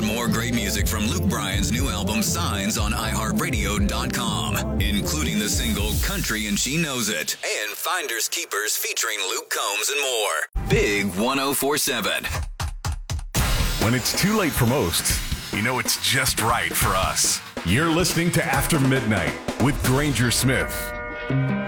more great music from Luke Bryan's new album Signs on iHeartRadio.com, including the single Country and She Knows It, and Finders Keepers featuring Luke Combs and more. Big 104.7. When it's too late for most, you know it's just right for us. You're listening to After Midnight with Granger Smith.